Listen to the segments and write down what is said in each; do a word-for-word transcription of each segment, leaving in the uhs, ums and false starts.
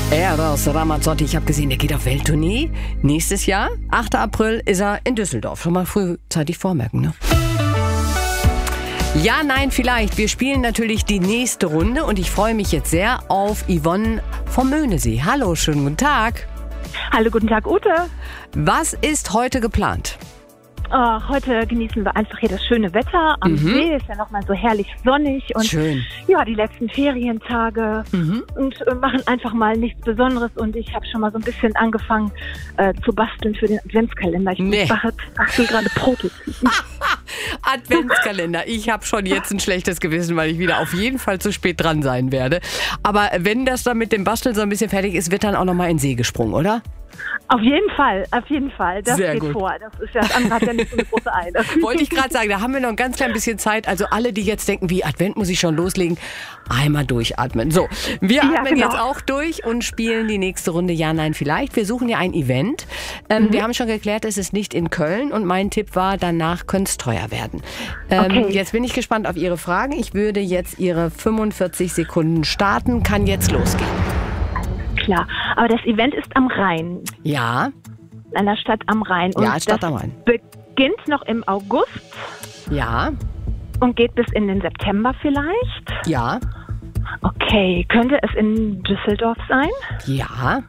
Eros Ramazzotti, ich habe gesehen, der geht auf Welttournee. Nächstes Jahr, achter April, ist er in Düsseldorf. Schon mal frühzeitig vormerken, ne? Ja, nein, vielleicht. Wir spielen natürlich die nächste Runde und ich freue mich jetzt sehr auf Yvonne vom Möhnesee. Hallo, schönen guten Tag. Hallo, guten Tag, Ute. Was ist heute geplant? Oh, heute genießen wir einfach hier das schöne Wetter. Am Mhm. See ist ja nochmal so herrlich sonnig. Und Schön. Ja, die letzten Ferientage. Mhm. Und äh, machen einfach mal nichts Besonderes. Und ich habe schon mal so ein bisschen angefangen äh, zu basteln für den Adventskalender. Ich Nee. bastel, bastel gerade Prototypen. Adventskalender. Ich habe schon jetzt ein schlechtes Gewissen, weil ich wieder auf jeden Fall zu spät dran sein werde. Aber wenn das dann mit dem Basteln so ein bisschen fertig ist, wird dann auch nochmal in den See gesprungen, oder? Auf jeden Fall, auf jeden Fall. Das Sehr geht gut. vor. Das ist ja, das andere hat ja nicht so eine große Eile. Wollte ich gerade sagen, da haben wir noch ein ganz klein bisschen Zeit. Also alle, die jetzt denken, wie Advent muss ich schon loslegen, einmal durchatmen. So, wir Ja, atmen genau. jetzt auch durch und spielen die nächste Runde Ja, Nein, Vielleicht. Wir suchen ja ein Event. Ähm, Mhm. Wir haben schon geklärt, es ist nicht in Köln und mein Tipp war, danach könnte es teuer werden. Ähm, Okay. Jetzt bin ich gespannt auf Ihre Fragen. Ich würde jetzt Ihre fünfundvierzig Sekunden starten. Kann jetzt losgehen. Klar. Aber das Event ist am Rhein. Ja, In einer Stadt am Rhein. Und Ja, Stadt das am Rhein. beginnt noch im August. ja, Und geht bis in den September vielleicht? ja, Okay, könnte es in Düsseldorf sein? ja.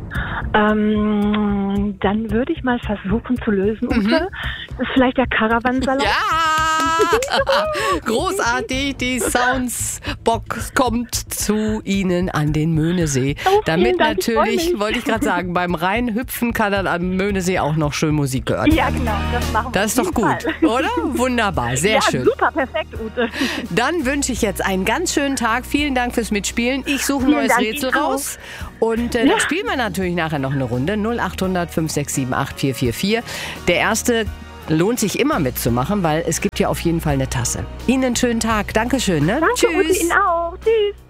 Ähm, dann würde ich mal versuchen zu lösen, Ute. Das ist vielleicht der Caravansalon? Ja! Großartig, die Soundsbox kommt zu Ihnen an den Möhnesee. Oh, vielen Damit Dank, ich freu natürlich, mich. wollte ich gerade sagen, beim Reinhüpfen kann dann am Möhnesee auch noch schön Musik gehört. Ja, genau, das machen wir. Das ist auf doch jeden gut, Fall. oder? Wunderbar, sehr Ja, schön. super, perfekt, Ute. Dann wünsche ich jetzt einen ganz schönen Tag. Vielen Dank fürs Mitspielen. Ich suche ein Vielen neues Dank, Rätsel ich auch. raus. Und äh, Ja. dann spielen wir natürlich nachher noch eine Runde. null acht hundert fünf sechs sieben acht vier vier vier. Der erste lohnt sich immer mitzumachen, weil es gibt ja auf jeden Fall eine Tasse. Ihnen einen schönen Tag. Dankeschön. Ne? Danke, Ute, Tschüss. Ihnen auch. Tschüss.